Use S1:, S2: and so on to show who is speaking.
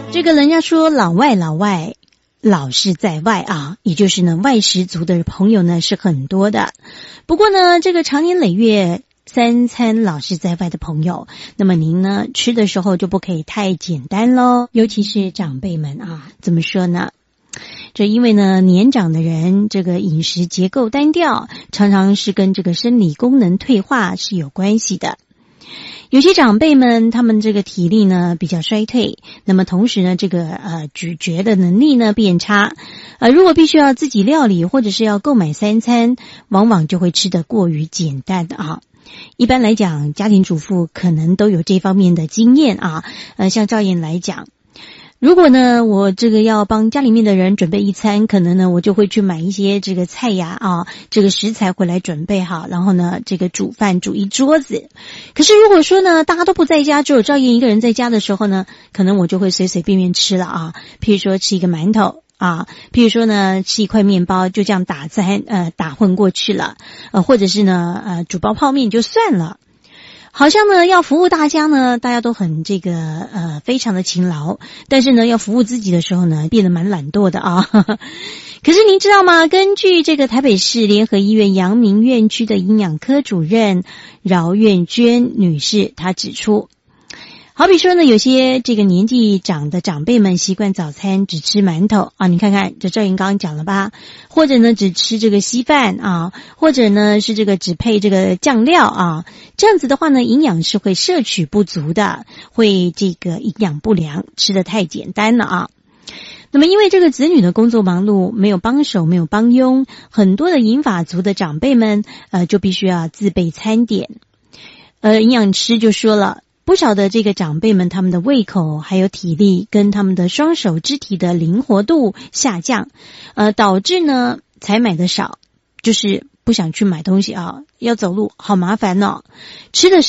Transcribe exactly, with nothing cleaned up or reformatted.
S1: 这个人家说老外老外老是在外啊，也就是呢外食族的朋友呢是很多的。不过呢这个常年累月三餐老是在外的朋友，那么您呢吃的时候就不可以太简单咯，尤其是长辈们啊，怎么说呢？这因为呢年长的人这个饮食结构单调，常常是跟这个生理功能退化是有关系的。有些长辈们他们这个体力呢比较衰退，那么同时呢这个呃咀嚼的能力呢变差，呃如果必须要自己料理或者是要购买三餐，往往就会吃得过于简单的啊。一般来讲家庭主妇可能都有这方面的经验啊，呃像赵燕来讲，如果呢我这个要帮家里面的人准备一餐，可能呢我就会去买一些这个菜呀啊这个食材回来准备好，然后呢这个煮饭煮一桌子。可是如果说呢大家都不在家，只有赵燕一个人在家的时候呢，可能我就会随随便便吃了啊，譬如说吃一个馒头啊，譬如说呢吃一块面包，就这样打在呃打混过去了，呃或者是呢呃煮包泡面就算了。好像呢要服务大家呢大家都很这个呃非常的勤劳，但是呢要服务自己的时候呢变得蛮懒惰的啊。可是您知道吗，根据这个台北市联合医院阳明院区的营养科主任饶苑娟女士，她指出，好比说呢有些这个年纪长的长辈们习惯早餐只吃馒头啊，你看看这赵云刚刚讲了吧，或者呢只吃这个稀饭啊，或者呢是这个只配这个酱料啊，这样子的话呢营养是会摄取不足的，会这个营养不良，吃得太简单了啊。那么因为这个子女的工作忙碌，没有帮手没有帮佣，很多的银发族的长辈们呃就必须要自备餐点。呃营养师就说了，不少的这个长辈们他们的胃口还有体力跟他们的双手肢体的灵活度下降，呃导致呢才买的少，就是不想去买东西啊，要走路好麻烦哦，吃的